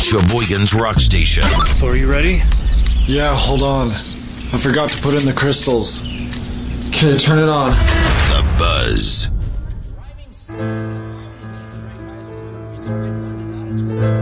Sheboygan's Rock Station. So are you ready? Yeah, hold on. I forgot to put in the crystals. Okay, turn it on. The Buzz.